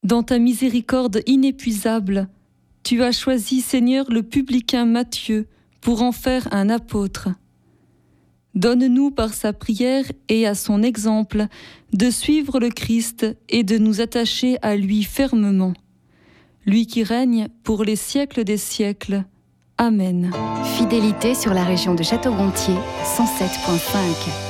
Dans ta miséricorde inépuisable, tu as choisi, Seigneur, le publicain Matthieu pour en faire un apôtre. Donne-nous par sa prière et à son exemple de suivre le Christ et de nous attacher à lui fermement. Lui qui règne pour les siècles des siècles. Amen. Fidélité sur la région de Château-Gontier, 107.5.